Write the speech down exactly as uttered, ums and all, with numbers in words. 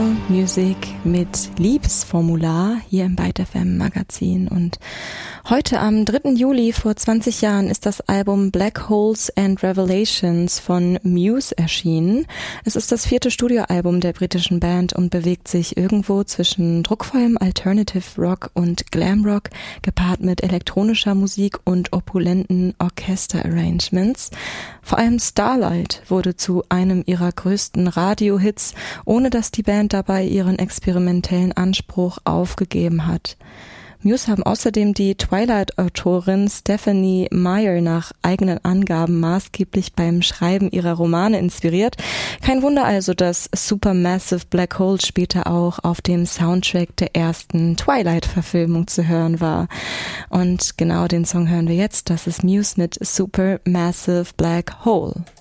Music mit Liebesformular hier im Byte F M Magazin. Und heute am dritten Juli vor zwanzig Jahren ist das Album Black Holes and Revelations von Muse erschienen. Es ist das vierte Studioalbum der britischen Band und bewegt sich irgendwo zwischen druckvollem Alternative Rock und Glam Rock, gepaart mit elektronischer Musik und opulenten Orchester-Arrangements. Vor allem Starlight wurde zu einem ihrer größten Radio-Hits, ohne dass die Band dabei ihren experimentellen Anspruch aufgegeben hat. Muse haben außerdem die Twilight-Autorin Stephenie Meyer nach eigenen Angaben maßgeblich beim Schreiben ihrer Romane inspiriert. Kein Wunder also, dass Supermassive Black Hole später auch auf dem Soundtrack der ersten Twilight-Verfilmung zu hören war. Und genau den Song hören wir jetzt. Das ist Muse mit Supermassive Black Hole.